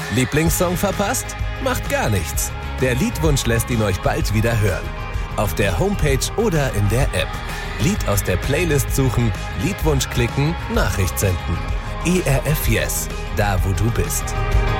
Lieblingssong verpasst? Macht gar nichts. Der Liedwunsch lässt ihn euch bald wieder hören. Auf der Homepage oder in der App. Lied aus der Playlist suchen, Liedwunsch klicken, Nachricht senden. ERF Yes, da wo du bist.